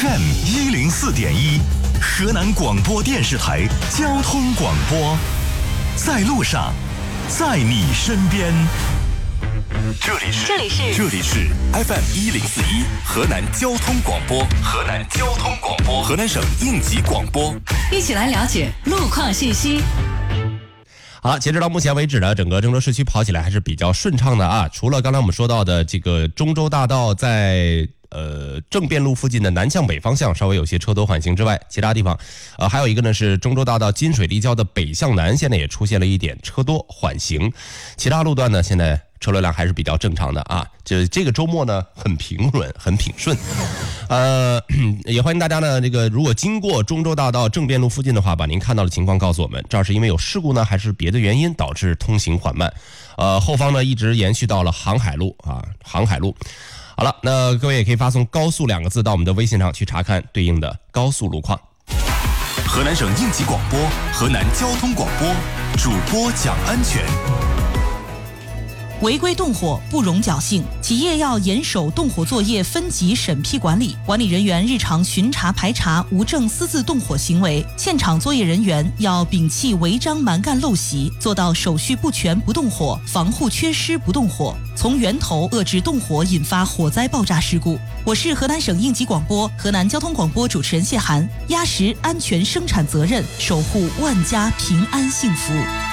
FM104.1，河南广播电视台交通广播，在路上，在你身边。这里是 FM104.1，河南交通广播，河南省应急广播， 一起来了解路况信息。 好，截止到目前为止呢，整个郑州市区跑起来还是比较顺畅的啊。除了刚才我们说到的这个中州大道在政变路附近的南向北方向稍微有些车多缓行之外，其他地方还有一个呢是中州大道金水立交的北向南，现在也出现了一点车多缓行。其他路段呢，现在车流量还是比较正常的啊。这个周末呢很平稳，很平顺。也欢迎大家呢，这个如果经过中州大道政变路附近的话，把您看到的情况告诉我们。这儿是因为有事故呢，还是别的原因导致通行缓慢？后方呢一直延续到了航海路啊，航海路。好了，那各位也可以发送高速2个字到我们的微信上去查看对应的高速路况。 河南省应急广播，河南交通广播，主播讲安全。 违规动火不容侥幸，企业要严守动火作业分级审批管理，管理人员日常巡查排查无证私自动火行为，现场作业人员要摒弃违章蛮干陋习，做到手续不全不动火，防护缺失不动火，从源头遏制动火引发火灾爆炸事故。我是河南省应急广播、河南交通广播主持人谢涵，压实安全生产责任，守护万家平安幸福。